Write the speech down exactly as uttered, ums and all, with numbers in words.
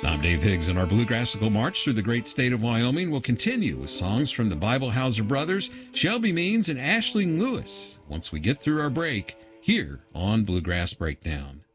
I'm Dave Higgs, and our Bluegrassical March through the great state of Wyoming will continue with songs from the Bibelhauser Brothers, Shelby Means, and Ashley Lewis once we get through our break here on Bluegrass Breakdown.